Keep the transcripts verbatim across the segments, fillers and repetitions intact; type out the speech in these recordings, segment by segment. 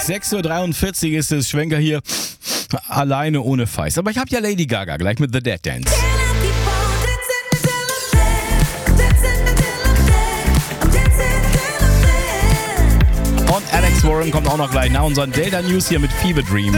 sechs Uhr dreiundvierzig ist es, Schwenker hier, alleine ohne Feist. Aber ich habe ja Lady Gaga gleich mit The Dead Dance. Und Alex Warren kommt auch noch gleich nach unseren Delta News hier mit Fever Dream.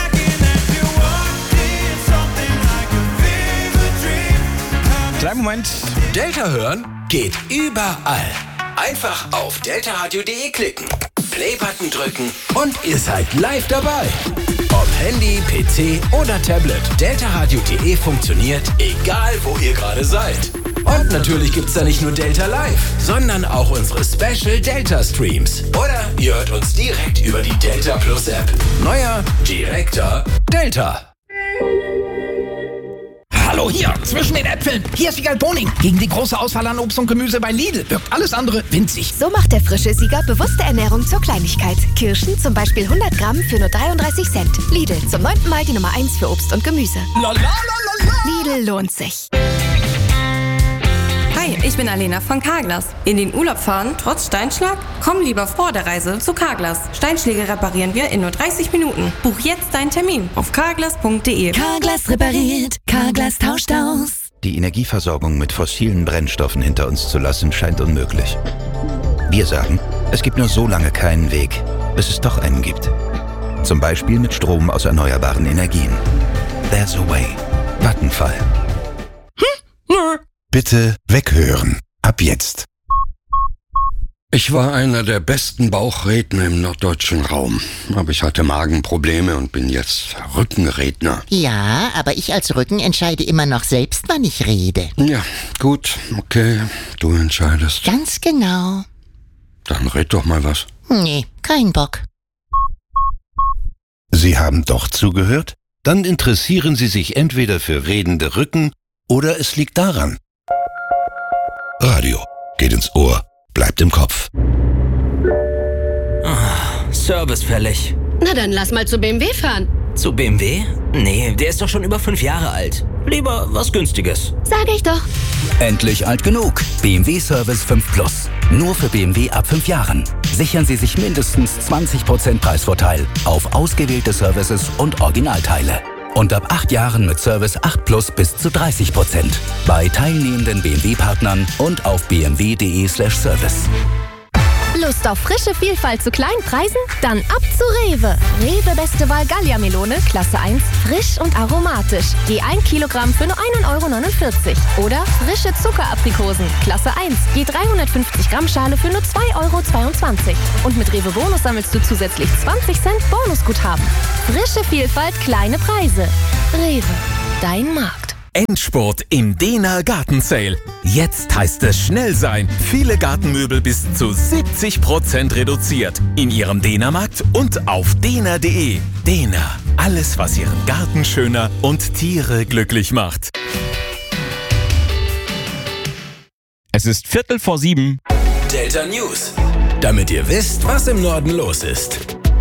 Kleinen Moment. Delta hören geht überall. Einfach auf deltaradio punkt de klicken, Play-Button drücken und ihr seid live dabei. Ob Handy, P C oder Tablet, deltaradio punkt de funktioniert, egal wo ihr gerade seid. Und natürlich gibt's da nicht nur Delta Live, sondern auch unsere Special Delta Streams. Oder ihr hört uns direkt über die Delta Plus App. Neuer, direkter Delta. Hallo hier, zwischen den Äpfeln. Hier ist Wiegald Boning. Gegen die große Auswahl an Obst und Gemüse bei Lidl wirkt alles andere winzig. So macht der frische Sieger bewusste Ernährung zur Kleinigkeit. Kirschen zum Beispiel hundert Gramm für nur dreiunddreißig Cent. Lidl, zum neunten Mal die Nummer eins für Obst und Gemüse. La, la, la, la, la. Lidl lohnt sich. Hi, ich bin Alena von Carglass. In den Urlaub fahren, trotz Steinschlag? Komm lieber vor der Reise zu Carglass. Steinschläge reparieren wir in nur dreißig Minuten. Buch jetzt deinen Termin auf carglass punkt de. Carglass repariert, Carglass tauscht aus. Die Energieversorgung mit fossilen Brennstoffen hinter uns zu lassen, scheint unmöglich. Wir sagen, es gibt nur so lange keinen Weg, bis es doch einen gibt. Zum Beispiel mit Strom aus erneuerbaren Energien. There's a way. Vattenfall. Hm? Nö. Bitte weghören. Ab jetzt. Ich war einer der besten Bauchredner im norddeutschen Raum. Aber ich hatte Magenprobleme und bin jetzt Rückenredner. Ja, aber ich als Rücken entscheide immer noch selbst, wann ich rede. Ja, gut, okay, du entscheidest. Ganz genau. Dann red doch mal was. Nee, kein Bock. Sie haben doch zugehört? Dann interessieren Sie sich entweder für redende Rücken oder es liegt daran. Radio geht ins Ohr, bleibt im Kopf. Oh, Service fällig. Na dann lass mal zu B M W fahren. Zu B M W? Nee, der ist doch schon über fünf Jahre alt. Lieber was Günstiges. Sag ich doch. Endlich alt genug. B M W Service fünf Plus. Nur für B M W ab fünf Jahren. Sichern Sie sich mindestens zwanzig Prozent Preisvorteil auf ausgewählte Services und Originalteile. Und ab acht Jahren mit Service acht Plus bis zu dreißig Prozent. Bei teilnehmenden B M W-Partnern und auf b m w punkt de slash service. Lust auf frische Vielfalt zu kleinen Preisen? Dann ab zu Rewe. Rewe Beste Wahl Gallia-Melone, Klasse eins, frisch und aromatisch. Je ein Kilogramm für nur ein Euro neunundvierzig. Oder frische Zuckeraprikosen, Klasse eins, je dreihundertfünfzig Gramm Schale für nur zwei Euro zweiundzwanzig. Und mit Rewe Bonus sammelst du zusätzlich zwanzig Cent Bonusguthaben. Frische Vielfalt, kleine Preise. Rewe, dein Markt. Endspurt im Dena Garten Sale. Jetzt heißt es schnell sein. Viele Gartenmöbel bis zu siebzig Prozent reduziert. In Ihrem Dena-Markt und auf dena punkt de. Dena. Alles, was Ihren Garten schöner und Tiere glücklich macht. Es ist Viertel vor sieben. Delta News. Damit ihr wisst, was im Norden los ist.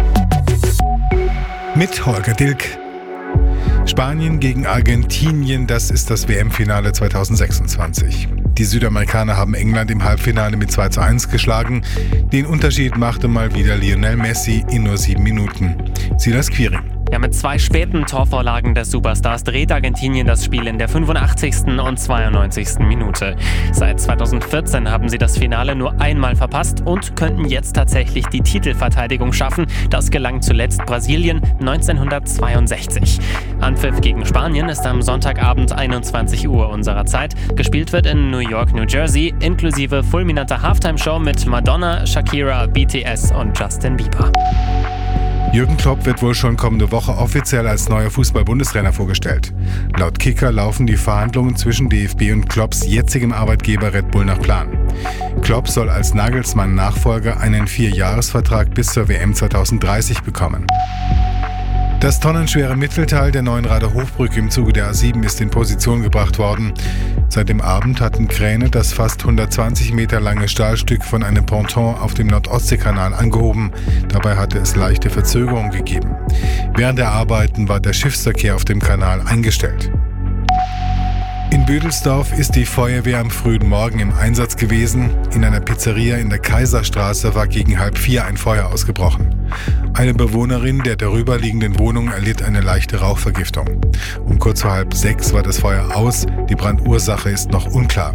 Mit Holger Dilk. Spanien gegen Argentinien, das ist das W M-Finale zweitausendsechsundzwanzig. Die Südamerikaner haben England im Halbfinale mit zwei zu eins geschlagen. Den Unterschied machte mal wieder Lionel Messi in nur sieben Minuten. Silas Quiring. Ja, mit zwei späten Torvorlagen des Superstars dreht Argentinien das Spiel in der fünfundachtzigsten und zweiundneunzigsten Minute. Seit zweitausendvierzehn haben sie das Finale nur einmal verpasst und könnten jetzt tatsächlich die Titelverteidigung schaffen. Das gelang zuletzt Brasilien neunzehnhundertzweiundsechzig. Anpfiff gegen Spanien ist am Sonntagabend einundzwanzig Uhr unserer Zeit. Gespielt wird in New York, New Jersey, inklusive fulminanter Halftime-Show mit Madonna, Shakira, B T S und Justin Bieber. Jürgen Klopp wird wohl schon kommende Woche offiziell als neuer Fußball-Bundestrainer vorgestellt. Laut Kicker laufen die Verhandlungen zwischen D F B und Klopps jetzigem Arbeitgeber Red Bull nach Plan. Klopp soll als Nagelsmann-Nachfolger einen Vierjahresvertrag bis zur W M zweitausenddreißig bekommen. Das tonnenschwere Mittelteil der neuen Rader Hochbrücke im Zuge der A sieben ist in Position gebracht worden. Seit dem Abend hatten Kräne das fast hundertzwanzig Meter lange Stahlstück von einem Ponton auf dem Nordostseekanal angehoben. Dabei hatte es leichte Verzögerungen gegeben. Während der Arbeiten war der Schiffsverkehr auf dem Kanal eingestellt. In Büdelsdorf ist die Feuerwehr am frühen Morgen im Einsatz gewesen. In einer Pizzeria in der Kaiserstraße war gegen halb vier ein Feuer ausgebrochen. Eine Bewohnerin der darüberliegenden Wohnung erlitt eine leichte Rauchvergiftung. Um kurz vor halb sechs war das Feuer aus, die Brandursache ist noch unklar.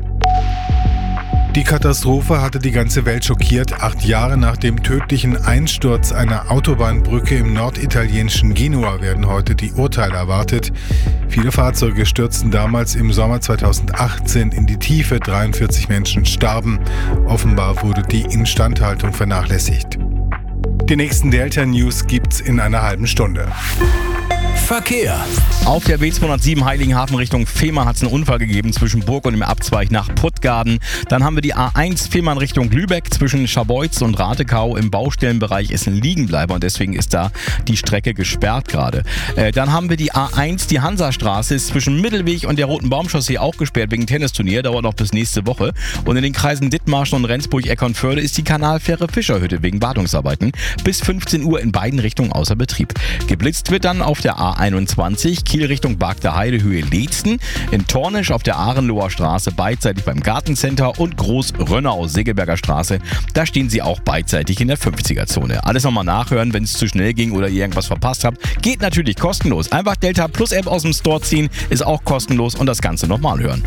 Die Katastrophe hatte die ganze Welt schockiert. Acht Jahre nach dem tödlichen Einsturz einer Autobahnbrücke im norditalienischen Genua werden heute die Urteile erwartet. Viele Fahrzeuge stürzten damals im Sommer zweitausendachtzehn in die Tiefe. dreiundvierzig Menschen starben. Offenbar wurde die Instandhaltung vernachlässigt. Die nächsten Delta-News gibt's in einer halben Stunde. Verkehr. Auf der B zweihundertsieben Heiligenhafen Richtung Fehmarn hat es einen Unfall gegeben zwischen Burg und dem Abzweig nach Puttgarden. Dann haben wir die A eins Fehmarn Richtung Lübeck zwischen Scharbeutz und Ratekau. Im Baustellenbereich ist ein Liegenbleiber und deswegen ist da die Strecke gesperrt gerade. Äh, dann haben wir die A eins, die Hansastraße ist zwischen Mittelweg und der Roten Baumchaussee auch gesperrt wegen Tennisturnier. Dauert noch bis nächste Woche. Und in den Kreisen Dithmarschen und Rendsburg, Eckernförde ist die Kanalfähre Fischerhütte wegen Wartungsarbeiten bis fünfzehn Uhr in beiden Richtungen außer Betrieb. Geblitzt wird dann auf der A einundzwanzig, Kiel Richtung Barkter Heide, Höhe Leetzen, in Tornisch auf der Ahrenloher Straße beidseitig beim Gartencenter und Groß-Rönnau, Segeberger Straße, da stehen sie auch beidseitig in der fünfziger-Zone. Alles nochmal nachhören, wenn es zu schnell ging oder ihr irgendwas verpasst habt, geht natürlich kostenlos. Einfach Delta Plus App aus dem Store ziehen, ist auch kostenlos und das Ganze nochmal hören.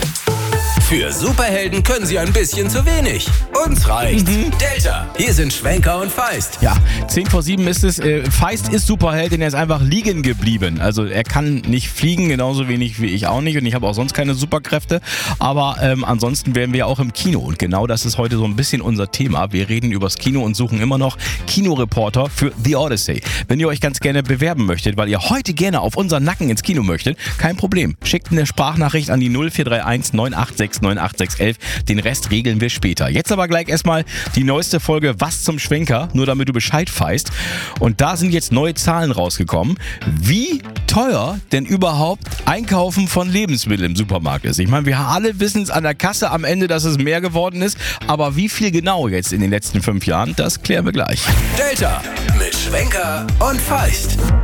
Für Superhelden können sie ein bisschen zu wenig. Uns reicht. Mhm. Delta, hier sind Schwenker und Feist. Ja, zehn vor sieben ist es. Äh, Feist ist Superheld, denn er ist einfach liegen geblieben. Also er kann nicht fliegen, genauso wenig wie ich auch nicht. Und ich habe auch sonst keine Superkräfte. Aber ähm, ansonsten wären wir ja auch im Kino. Und genau das ist heute so ein bisschen unser Thema. Wir reden übers Kino und suchen immer noch Kinoreporter für The Odyssey. Wenn ihr euch ganz gerne bewerben möchtet, weil ihr heute gerne auf unseren Nacken ins Kino möchtet, kein Problem. Schickt eine Sprachnachricht an die null vier drei eins neun acht sechs neun acht sechs eins eins. Den Rest regeln wir später. Jetzt aber gleich erstmal die neueste Folge Was zum Schwenker, nur damit du Bescheid weißt. Und da sind jetzt neue Zahlen rausgekommen, wie teuer denn überhaupt Einkaufen von Lebensmitteln im Supermarkt ist. Ich meine, wir alle wissen es an der Kasse am Ende, dass es mehr geworden ist, aber wie viel genau jetzt in den letzten fünf Jahren, das klären wir gleich. Delta mit Schwenker und Feist.